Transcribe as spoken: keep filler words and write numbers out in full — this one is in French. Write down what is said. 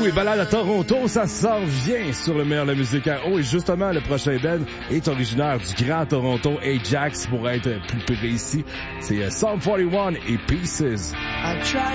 et balade à Toronto, ça s'en vient sur le meilleur de la musique. Oh, et justement, le prochain band est originaire du Grand Toronto, Ajax, pour être plus précis. C'est Psalm quarante et un et Pieces.